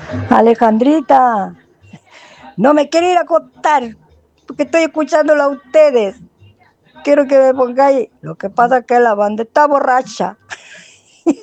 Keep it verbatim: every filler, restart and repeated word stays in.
Alejandrita, no me quiero ir a acostar porque estoy escuchándolo a ustedes. Quiero que me pongáis. Lo que pasa es que la banda está borracha.